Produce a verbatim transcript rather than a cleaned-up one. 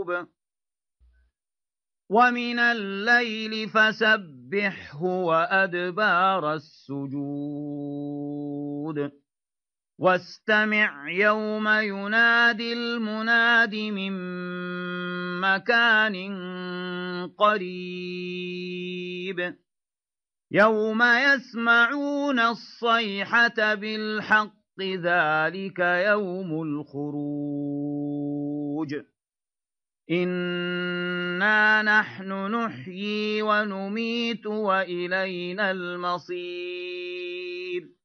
الغروب ومن الليل فسبحه وأدبار السجود واستمع يوم ينادي المناد من مكان قريب يوم يسمعون الصيحة بالحق ذلك يوم الخروج إنا نحن نحيي ونميت وإلينا المصير